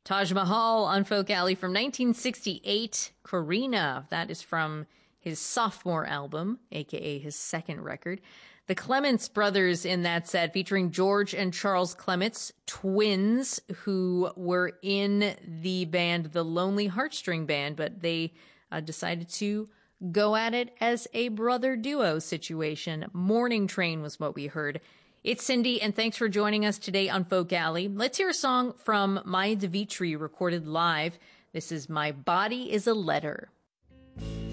Taj Mahal on Folk Alley from 1968. Corrina, that is from his sophomore album, aka his second record. The Clements brothers in that set, featuring George and Charles Clements, twins, who were in the band The Lonely Heartstring Band, but they decided to go at it as a brother duo situation. Morning Train was what we heard. It's Cindy, and thanks for joining us today on Folk Alley. Let's hear a song from Maya DeVitri recorded live. This is My Body is a Letter.